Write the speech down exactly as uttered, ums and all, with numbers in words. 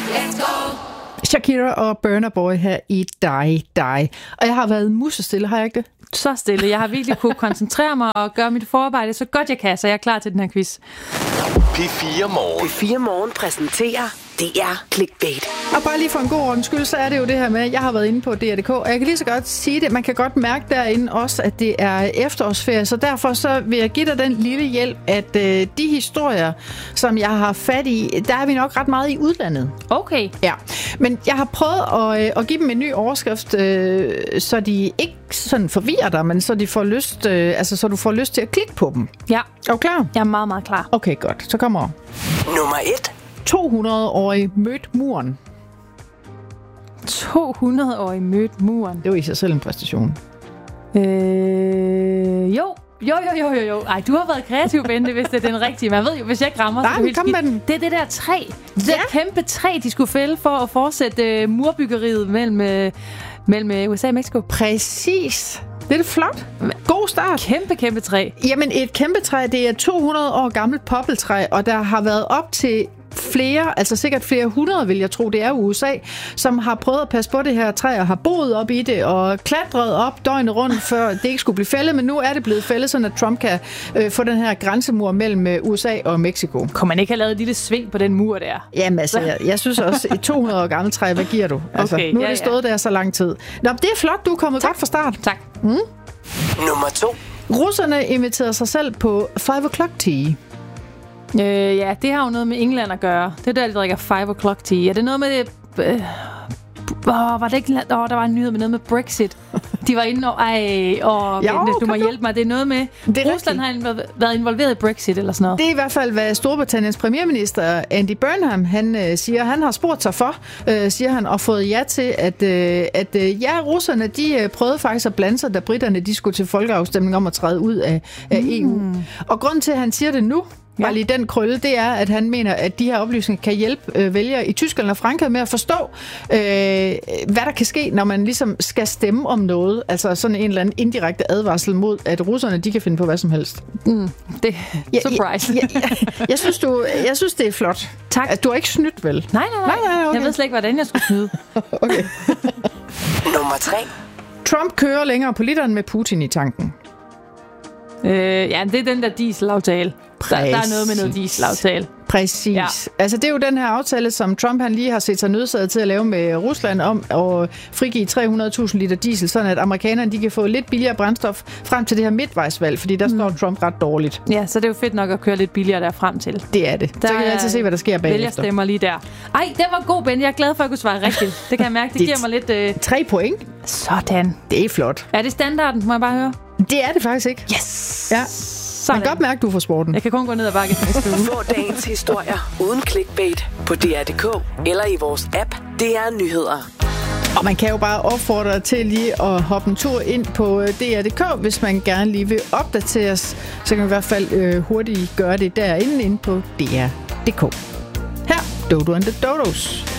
Let's go. Shakira og Burna Boy her i Die Die. Og jeg har været musestille, har jeg ikke det? Så stille. Jeg har virkelig kunne koncentrere mig og gøre mit forarbejde så godt jeg kan, så jeg er klar til den her quiz. P fire Morgen. P fire Morgen præsenterer D R Clickbait. Og bare lige for en god ordens skyld, så er det jo det her med, at jeg har været inde på D R punktum d k, og jeg kan lige så godt sige det, man kan godt mærke derinde også, at det er efterårsferie, så derfor så vil jeg give dig den lille hjælp, at øh, de historier, som jeg har fat i, der er vi nok ret meget i udlandet. Okay. Ja, men jeg har prøvet at, øh, at give dem en ny overskrift, øh, så de ikke sådan forvirrer dig, men så de får lyst, øh, altså så du får lyst til at klikke på dem. Ja. Er du klar? Jeg er meget, meget klar. Okay, godt. Så kommer Nummer et. to hundrede-årig mødt muren. to hundrede-årig mødt muren. Det var i sig selv en præstation. Øh, jo. Jo, jo, jo, jo, jo. Ej, du har været kreativ, Bente, hvis det er den rigtige. Man ved jo, hvis jeg ikke rammer, Nej, så er det kom med den. Det er det der træ. Det Ja. der kæmpe træ, de skulle fælde for at fortsætte uh, murbyggeriet mellem, uh, mellem U S A og Mexico. Præcis. Det er det flot. God start. Kæmpe, kæmpe træ. Jamen, et kæmpe træ, det er to hundrede år gammelt poppeltræ, og der har været op til flere, altså sikkert flere hundrede, vil jeg tro, det er U S A, som har prøvet at passe på det her træ, og har boet op i det, og klatret op døgnet rundt, før det ikke skulle blive fældet, men nu er det blevet fældet, sådan at Trump kan øh, få den her grænsemur mellem øh, U S A og Mexico. Kunne man ikke have lavet et lille sving på den mur der? Jamen altså, jeg, jeg synes også, et to hundrede år gammelt træ, hvad giver du? Altså, Okay, nu er ja, det stået ja. der så lang tid. Nå, det er flot, du er kommet Tak. godt fra start. Tak. Mm. Nummer to. Russerne inviterede sig selv på five o'clock tea. Øh, ja, det har jo noget med England at gøre. Det er der, de drikker five o'clock tea. Er det noget med det... Øh, åh, var det ikke... Åh, der var en nyhed med noget med Brexit. De var inde og... Ej, åh, Ja, Bente, du må kom nu. hjælpe mig. Det er noget med... Det er Rusland rigtigt. har inv- været involveret i Brexit eller sådan noget. Det er i hvert fald, hvad Storbritanniens premierminister Andy Burnham, han øh, siger. Han har spurgt sig for, øh, siger han, og fået ja til, at, øh, at øh, ja, russerne, de øh, prøvede faktisk at blande sig, da britterne, de skulle til folkeafstemning om at træde ud af, af mm. E U. Og grunden til, at han siger det nu, Ja. bare lige den krølle, det er, at han mener, at de her oplysninger kan hjælpe øh, vælgere i Tyskland og Frankrig med at forstå, øh, hvad der kan ske, når man ligesom skal stemme om noget. Altså sådan en eller anden indirekte advarsel mod, at russerne, de kan finde på hvad som helst. Mm, det Ja, surprise. Jeg, jeg, jeg, jeg, synes, du, jeg synes, det er flot. Tak. At du har ikke snydt, vel? Nej, nej, nej. Nej, nej, okay. Jeg ved slet ikke, hvordan jeg skulle snyde. Okay. Nummer tre. Trump kører længere på literen med Putin i tanken. øh, ja, det er den der dieselaftale. Der, der er noget med noget dieselaftale. Præcis. Ja. Ja. Altså, det er jo den her aftale, som Trump han lige har set sig nødsaget til at lave med Rusland om at frigive tre hundrede tusind liter diesel, sådan at amerikanerne de kan få lidt billigere brændstof frem til det her midtvejsvalg, fordi der mm. står Trump ret dårligt. Ja, så det er jo fedt nok at køre lidt billigere der frem til. Det er det. Der så kan vi altid se, hvad der sker bagefter. Vælgerstemmer lige der. Ej, det var god, Ben. Jeg er glad for, at jeg kunne svare rigtigt. Det kan jeg mærke. Det, det giver mig lidt... Øh... Tre point. Sådan. Det er flot. Er det standarden, må jeg bare høre? Det er det faktisk ikke. Yes! Ja. Sådan. Man kan godt mærke, du får sporten. Jeg kan kun gå ned ad bakke næste uge. Få dagens historier uden clickbait på D R punktum d k eller i vores app D R Nyheder. Og man kan jo bare opfordre dig til lige at hoppe en tur ind på D R punktum d k, hvis man gerne lige vil opdateres. Så kan man i hvert fald øh, hurtigt gøre det derinde inde på D R punktum d k. Her, Dodo and the Dodos.